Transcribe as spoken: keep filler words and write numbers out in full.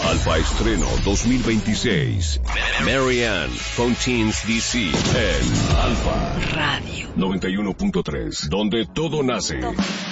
Alfa Estreno dos mil veintiséis. Marianne Fontines D C en Alfa Radio noventa y uno punto tres, donde todo nace.